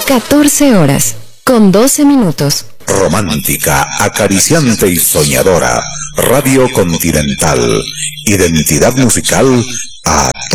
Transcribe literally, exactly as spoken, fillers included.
catorce horas, con doce minutos. Romántica, acariciante y soñadora. Radio Continental. Identidad musical a